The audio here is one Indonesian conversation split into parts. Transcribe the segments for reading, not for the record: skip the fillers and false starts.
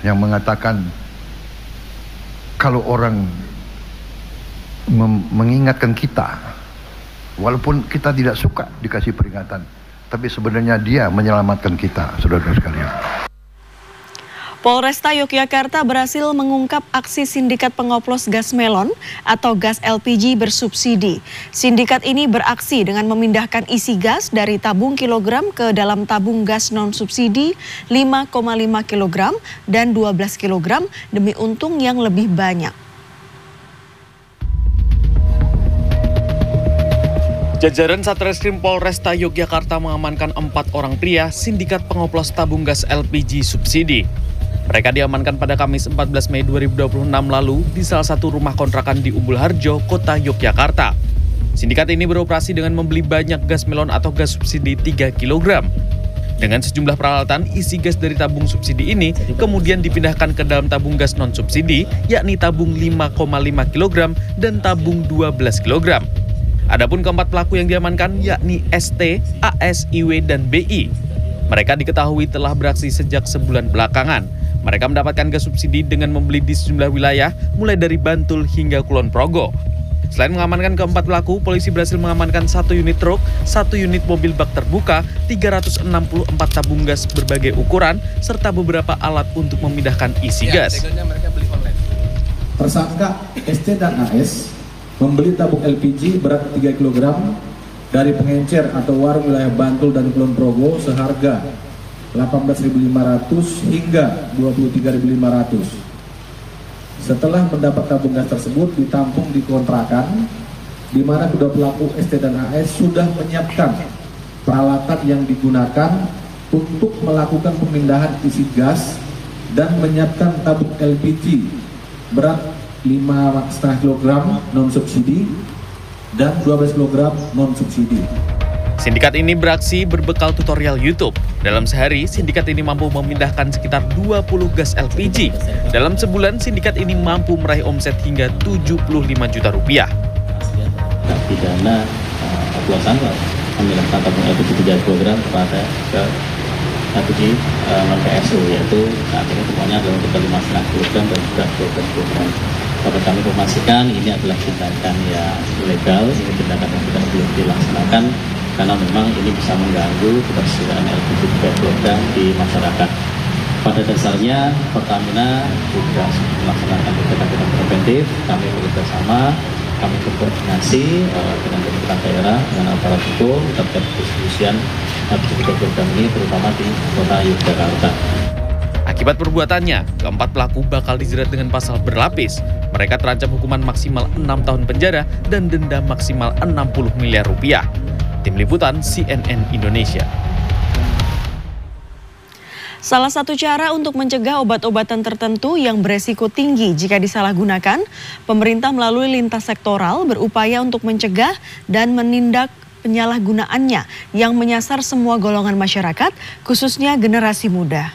yang mengatakan kalau orang mengingatkan kita, walaupun kita tidak suka dikasih peringatan, tapi sebenarnya dia menyelamatkan kita, saudara-saudara sekalian. Polresta Yogyakarta berhasil mengungkap aksi sindikat pengoplos gas melon atau gas LPG bersubsidi. Sindikat ini beraksi dengan memindahkan isi gas dari tabung kilogram ke dalam tabung gas non-subsidi 5,5 kg dan 12 kg demi untung yang lebih banyak. Jajaran Satreskrim Polresta Yogyakarta mengamankan 4 orang pria sindikat pengoplos tabung gas LPG subsidi. Mereka diamankan pada Kamis 14 Mei 2026 lalu di salah satu rumah kontrakan di Umbul Harjo, Kota Yogyakarta. Sindikat ini beroperasi dengan membeli banyak gas melon atau gas subsidi 3 kg. Dengan sejumlah peralatan, isi gas dari tabung subsidi ini kemudian dipindahkan ke dalam tabung gas non-subsidi, yakni tabung 5,5 kg dan tabung 12 kg. Adapun keempat pelaku yang diamankan yakni ST, AS, IW, dan BI. Mereka diketahui telah beraksi sejak sebulan belakangan. Mereka mendapatkan gas subsidi dengan membeli di sejumlah wilayah, mulai dari Bantul hingga Kulon Progo. Selain mengamankan keempat pelaku, polisi berhasil mengamankan 1 unit truk, 1 unit mobil bak terbuka, 364 tabung gas berbagai ukuran, serta beberapa alat untuk memindahkan isi gas. Tersangka ST dan AS membeli tabung LPG berat 3 kg dari pengencer atau warung wilayah Bantul dan Kulon Progo seharga 18.500 hingga 23.500. Setelah mendapat tabung gas tersebut ditampung di kontrakan, di mana kedua pelaku ST dan AS sudah menyiapkan peralatan yang digunakan untuk melakukan pemindahan isi gas dan menyiapkan tabung LPG berat 5,5 kg non-subsidi dan 12 kg non-subsidi. Sindikat ini beraksi berbekal tutorial YouTube. Dalam sehari, sindikat ini mampu memindahkan sekitar 20 gas LPG. Dalam sebulan, sindikat ini mampu meraih omset hingga 75 juta rupiah. Pidana oplosan memindahkan tabung LPG 3 kg kepada ke LPG non-PSU, yaitu saat ini semuanya adalah untuk 5,5 kg dan juga 12 kg. Dapat kami informasikan ini adalah tindakan yang ilegal, ini tindakan yang kita belum dilaksanakan karena memang ini bisa mengganggu ketersediaan LPG 3 kg di masyarakat. Pada dasarnya Pertamina juga melaksanakan kegiatan preventif, kami bekerjasama, kami berkoordinasi dengan pemerintah daerah, dengan aparat hukum terkait distribusian LPG 3 kg ini terutama di Kota Yogyakarta. Akibat perbuatannya, keempat pelaku bakal dijerat dengan pasal berlapis. Mereka terancam hukuman maksimal 6 tahun penjara dan denda maksimal 60 miliar rupiah. Tim Liputan CNN Indonesia. Salah satu cara untuk mencegah obat-obatan tertentu yang beresiko tinggi jika disalahgunakan, pemerintah melalui lintas sektoral berupaya untuk mencegah dan menindak penyalahgunaannya yang menyasar semua golongan masyarakat, khususnya generasi muda.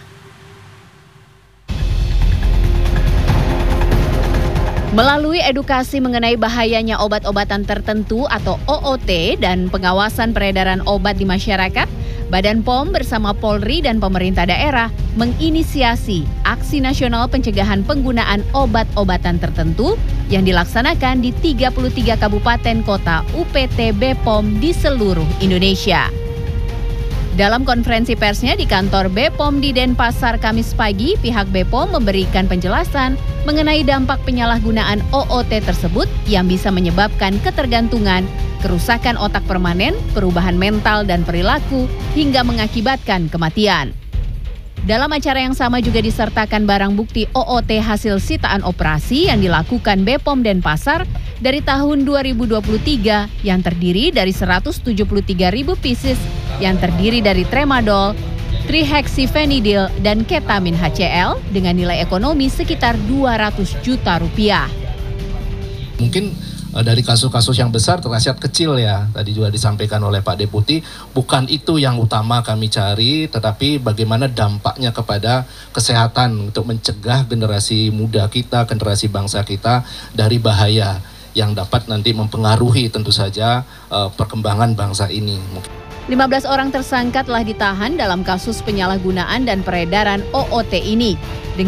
Melalui edukasi mengenai bahayanya obat-obatan tertentu atau OOT dan pengawasan peredaran obat di masyarakat, Badan POM bersama Polri dan pemerintah daerah menginisiasi Aksi Nasional Pencegahan Penggunaan Obat-obatan Tertentu yang dilaksanakan di 33 kabupaten kota UPT BPOM di seluruh Indonesia. Dalam konferensi persnya di kantor BPOM di Denpasar Kamis pagi, pihak BPOM memberikan penjelasan mengenai dampak penyalahgunaan OOT tersebut yang bisa menyebabkan ketergantungan, kerusakan otak permanen, perubahan mental dan perilaku, hingga mengakibatkan kematian. Dalam acara yang sama juga disertakan barang bukti OOT hasil sitaan operasi yang dilakukan BPOM Denpasar dari tahun 2023 yang terdiri dari 173.000 pieces yang terdiri dari tramadol, trihexyphenidyl, dan ketamin HCl dengan nilai ekonomi sekitar 200 juta rupiah. Mungkin dari kasus-kasus yang besar terasiat kecil ya, tadi juga disampaikan oleh Pak Deputi, bukan itu yang utama kami cari, tetapi bagaimana dampaknya kepada kesehatan untuk mencegah generasi muda kita, generasi bangsa kita dari bahaya yang dapat nanti mempengaruhi tentu saja perkembangan bangsa ini. 15 orang tersangka telah ditahan dalam kasus penyalahgunaan dan peredaran OOT ini.